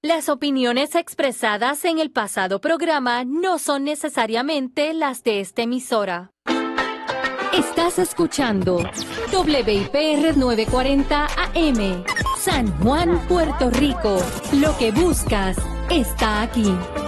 Las opiniones expresadas en el pasado programa no son necesariamente las de esta emisora. Estás escuchando WIPR 940 AM, San Juan, Puerto Rico. Lo que buscas está aquí.